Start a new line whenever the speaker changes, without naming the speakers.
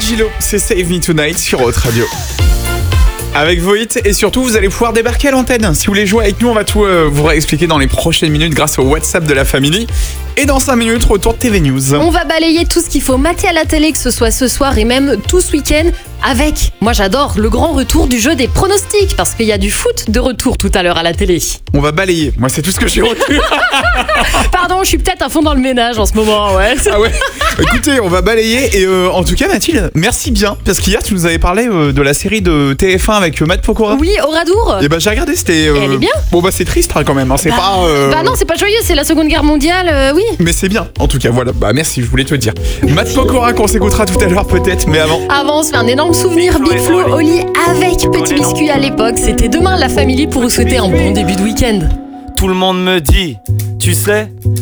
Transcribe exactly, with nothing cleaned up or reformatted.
Gilo, c'est Save Me Tonight sur Hot Radio. Avec vos hits et surtout vous allez pouvoir débarquer à l'antenne. Si vous voulez jouer avec nous, on va tout euh, vous réexpliquer dans les prochaines minutes grâce au WhatsApp de la famille. Et dans cinq minutes, retour de T V News.
On va balayer tout ce qu'il faut mater à la télé, que ce soit ce soir et même tout ce week-end. Avec, moi j'adore, le grand retour du jeu des pronostics, parce qu'il y a du foot de retour tout à l'heure à la télé.
On va balayer, moi c'est tout ce que j'ai retenu.
Pardon, je suis peut-être à fond dans le ménage en ce moment, ouais.
Ah ouais. Écoutez, on va balayer et euh, en tout cas Mathilde, merci bien, parce qu'hier tu nous avais parlé euh, de la série de T F un avec euh, Matt Pokora.
Oui, Oradour.
Et bah j'ai regardé, c'était... Euh...
Elle est bien.
Bon bah c'est triste hein, quand même, hein. C'est
bah,
pas... Euh...
Bah non, c'est pas joyeux, c'est la Seconde Guerre mondiale, euh, oui.
Mais c'est bien, en tout cas, voilà, bah merci, je voulais te dire. Matt Pokora qu'on s'écoutera tout à l'heure peut-être, mais avant...
Avant, on se fait un énorme souvenir, Big Flo au lit avec Petit Biscuit à l'époque. C'était demain la famille pour vous souhaiter un bon début de week-end.
Tout le monde me dit, tu sais,